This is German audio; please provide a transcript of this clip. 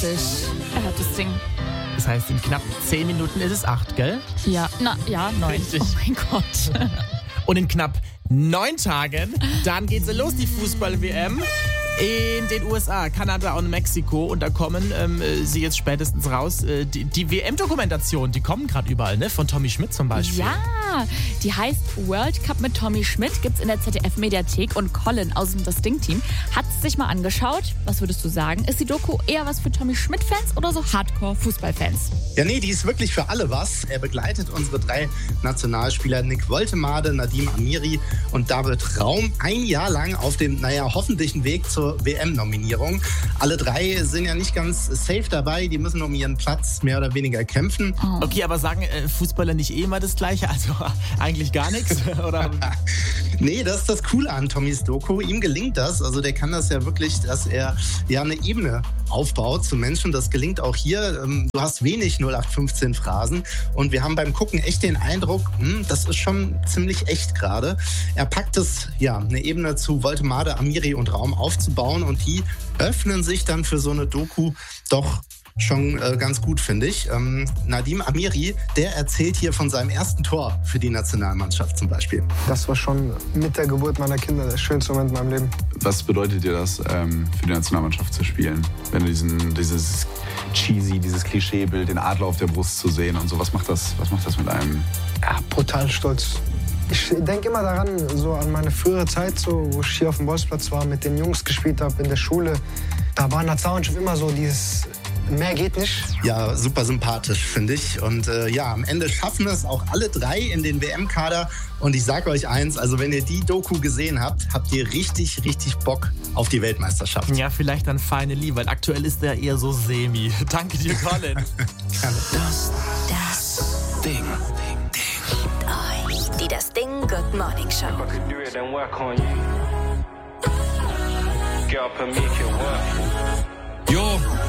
Richtig. Er hat das Ding. Das heißt, in knapp 10 Minuten ist es 8, gell? Ja, 9. Richtig. Oh mein Gott. Und in knapp 9 Tagen, dann geht sie los, die Fußball-WM. In den USA, Kanada und Mexiko. Und da kommen sie jetzt spätestens raus. Die WM-Dokumentation, die kommen gerade überall, ne? Von Tommy Schmidt zum Beispiel. Ja, die heißt World Cup mit Tommy Schmidt, gibt's in der ZDF-Mediathek und Colin aus dem Das Ding-Team hat es sich mal angeschaut. Was würdest du sagen? Ist die Doku eher was für Tommy Schmidt-Fans oder so Hardcore-Fußball-Fans? Ja, nee, die ist wirklich für alle was. Er begleitet unsere 3 Nationalspieler Nick Woltemade, Nadim Amiri und David Raum ein Jahr lang auf dem, hoffentlichen Weg zur WM-Nominierung. Alle 3 sind ja nicht ganz safe dabei, die müssen um ihren Platz mehr oder weniger kämpfen. Okay, aber sagen Fußballer nicht immer das Gleiche? Also eigentlich gar nichts? Oder? Nee, das ist das Coole an Tommys Doku. Ihm gelingt das. Also der kann das ja wirklich, dass er ja eine Ebene aufbaut zu Menschen. Das gelingt auch hier. Du hast wenig 0815 Phrasen und wir haben beim Gucken echt den Eindruck, das ist schon ziemlich echt gerade. Er packt es, eine Ebene zu Woltemade, Amiri und Raum aufzubauen und die öffnen sich dann für so eine Doku doch schon ganz gut, finde ich. Nadim Amiri, der erzählt hier von seinem ersten Tor für die Nationalmannschaft zum Beispiel. Das war schon mit der Geburt meiner Kinder der schönste Moment in meinem Leben. Was bedeutet dir das, für die Nationalmannschaft zu spielen? Wenn du dieses Klischeebild, den Adler auf der Brust zu sehen und so, was macht das mit einem? Ja, brutal stolz. Ich denke immer daran, so an meine frühere Zeit, so, wo ich hier auf dem Bolzplatz war, mit den Jungs gespielt habe in der Schule. Da war in der Nationalmannschaft immer so dieses mehr geht nicht. Ja, super sympathisch, finde ich. Und am Ende schaffen es auch alle 3 in den WM-Kader. Und ich sage euch eins, also wenn ihr die Doku gesehen habt, habt ihr richtig, richtig Bock auf die Weltmeisterschaft. Ja, vielleicht dann finally, weil aktuell ist der eher so semi. Danke dir, Colin. Das Ding. Die Das Ding Good Morning Show. Jo,